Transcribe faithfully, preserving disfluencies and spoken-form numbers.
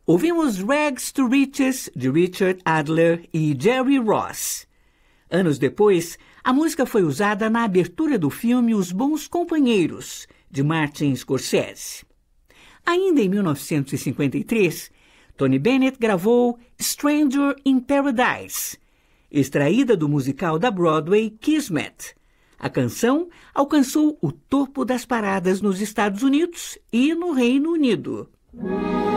Ouvimos Rags to Riches, de Richard Adler e Jerry Ross. Anos depois, a música foi usada na abertura do filme Os Bons Companheiros, de Martin Scorsese. Ainda em mil novecentos e cinquenta e três, Tony Bennett gravou Stranger in Paradise, extraída do musical da Broadway Kismet. A canção alcançou o topo das paradas nos Estados Unidos e no Reino Unido.